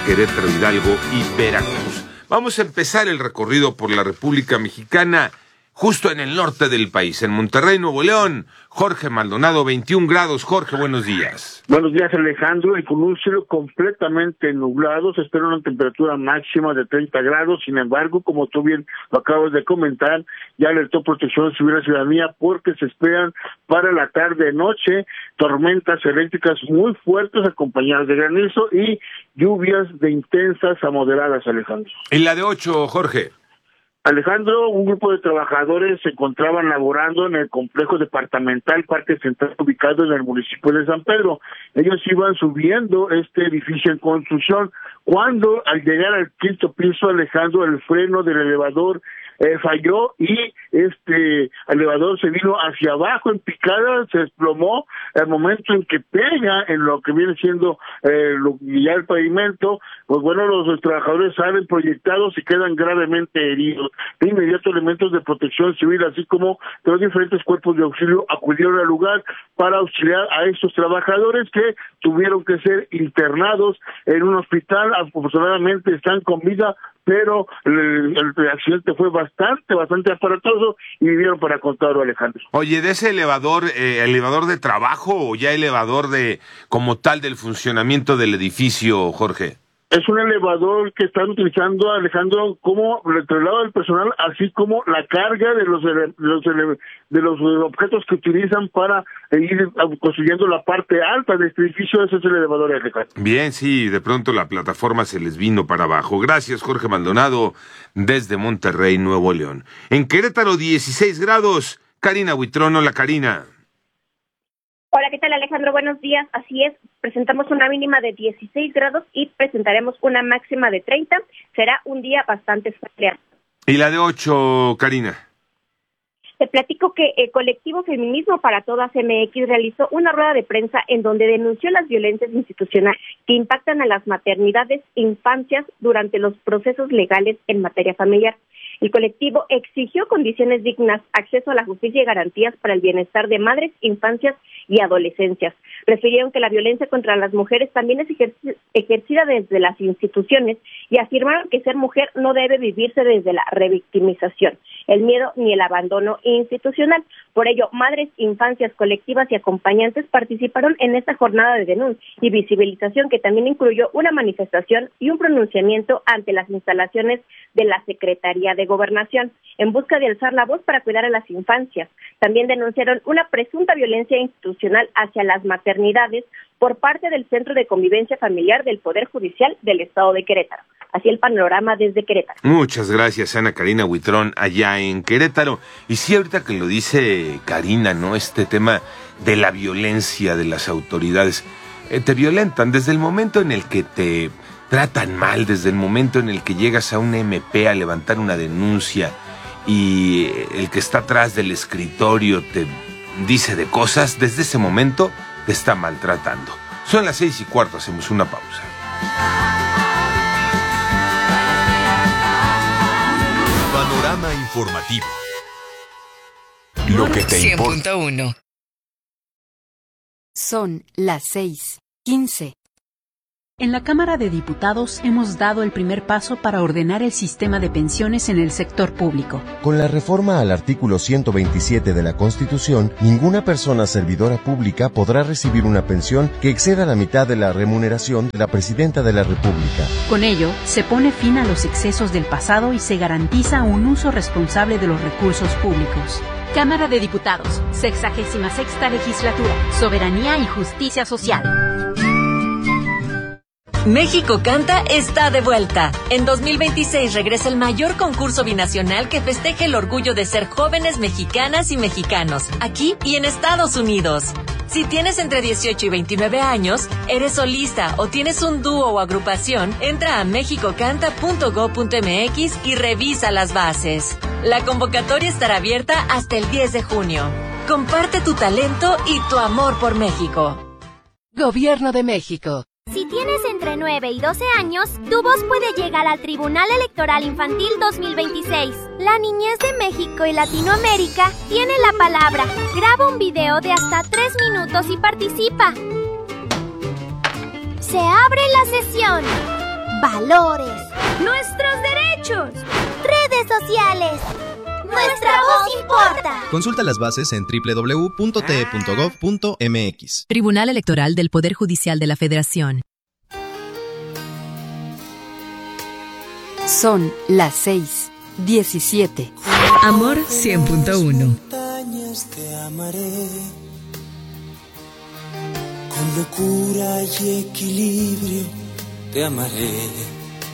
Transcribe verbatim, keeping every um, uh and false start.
Querétaro, Hidalgo y Veracruz. Vamos a empezar el recorrido por la República Mexicana, justo en el norte del país, en Monterrey, Nuevo León. Jorge Maldonado, veintiún grados. Jorge, buenos días. Buenos días, Alejandro. Y con un cielo completamente nublado, se espera una temperatura máxima de treinta grados. Sin embargo, como tú bien lo acabas de comentar, ya alertó Protección Civil a la ciudadanía porque se esperan para la tarde-noche tormentas eléctricas muy fuertes acompañadas de granizo y lluvias de intensas a moderadas, Alejandro. En la de ocho, Jorge. Alejandro, un grupo de trabajadores se encontraban laborando en el complejo departamental Parque Central ubicado en el municipio de San Pedro. Ellos iban subiendo este edificio en construcción cuando al llegar al quinto piso, Alejandro, el freno del elevador eh, falló y este elevador se vino hacia abajo en picada, se desplomó al momento en que pega en lo que viene siendo eh, lo, ya el pavimento. Pues bueno, los, los trabajadores salen proyectados y quedan gravemente heridos. De inmediato, elementos de Protección Civil, así como de los diferentes cuerpos de auxilio, acudieron al lugar para auxiliar a estos trabajadores que tuvieron que ser internados en un hospital. Afortunadamente están con vida, pero el, el accidente fue bastante, bastante aparatoso y vivieron para contarlo, Alejandro. Oye, ¿de ese elevador, eh, elevador de trabajo o ya elevador de como tal del funcionamiento del edificio, Jorge? Es un elevador que están utilizando, Alejandro, como el traslado del personal, así como la carga de los de los, de los objetos que utilizan para ir construyendo la parte alta de este edificio. Ese es el elevador, Alejandro. Bien, sí, de pronto la plataforma se les vino para abajo. Gracias, Jorge Maldonado, desde Monterrey, Nuevo León. En Querétaro, dieciséis grados. Karina Buitrón, hola, Karina. Hola, ¿qué tal, Alejandro? Buenos días. Así es, presentamos una mínima de dieciséis grados y presentaremos una máxima de treinta. Será un día bastante soleado. ¿Y la de ocho, Karina? Te platico que el colectivo Feminismo para Todas M X realizó una rueda de prensa en donde denunció las violencias institucionales que impactan a las maternidades e infancias durante los procesos legales en materia familiar. El colectivo exigió condiciones dignas, acceso a la justicia y garantías para el bienestar de madres, infancias y adolescencias. Refirieron que la violencia contra las mujeres también es ejerc- ejercida desde las instituciones y afirmaron que ser mujer no debe vivirse desde la revictimización, el miedo ni el abandono institucional. Por ello, madres, infancias, colectivas y acompañantes participaron en esta jornada de denuncia y visibilización que también incluyó una manifestación y un pronunciamiento ante las instalaciones de la Secretaría de Gobernación en busca de alzar la voz para cuidar a las infancias. También denunciaron una presunta violencia institucional hacia las maternidades por parte del Centro de Convivencia Familiar del Poder Judicial del Estado de Querétaro. Así el panorama desde Querétaro. Muchas gracias, Ana Karina Buitrón, allá en Querétaro. Y sí, ahorita que lo dice Karina, ¿no? Este tema de la violencia de las autoridades. Eh, te violentan desde el momento en el que te tratan mal, desde el momento en el que llegas a un M P a levantar una denuncia y el que está atrás del escritorio te dice de cosas, desde ese momento te está maltratando. Son las seis y cuarto, hacemos una pausa. Panorama informativo. Lo que te cien importa. punto uno. Son las seis quince. En la Cámara de Diputados hemos dado el primer paso para ordenar el sistema de pensiones en el sector público. Con la reforma al artículo ciento veintisiete de la Constitución, ninguna persona servidora pública podrá recibir una pensión que exceda la mitad de la remuneración de la Presidenta de la República. Con ello, se pone fin a los excesos del pasado y se garantiza un uso responsable de los recursos públicos. Cámara de Diputados, sexagésima sexta legislatura, soberanía y justicia social. México Canta está de vuelta. En dos mil veintiséis regresa el mayor concurso binacional que festeja el orgullo de ser jóvenes mexicanas y mexicanos, aquí y en Estados Unidos. Si tienes entre dieciocho y veintinueve años, eres solista o tienes un dúo o agrupación, entra a mexico canta punto gob punto m x y revisa las bases. La convocatoria estará abierta hasta el diez de junio. Comparte tu talento y tu amor por México. Gobierno de México. Si tienes entre nueve y doce años, tu voz puede llegar al Tribunal Electoral Infantil dos mil veintiséis. La niñez de México y Latinoamérica tiene la palabra. Graba un video de hasta tres minutos y participa. Se abre la sesión. valores, nuestros derechos, redes sociales. ¡Nuestra voz importa! Consulta las bases en doble u doble u doble u punto t e punto gov punto m x. Tribunal Electoral del Poder Judicial de la Federación. Son las seis, diecisiete. Amor cien punto uno. Te amaré con locura y equilibrio, te amaré.